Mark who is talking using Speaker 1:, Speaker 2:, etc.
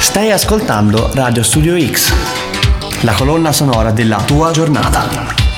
Speaker 1: Stai ascoltando Radio Studio X, la colonna sonora della tua giornata.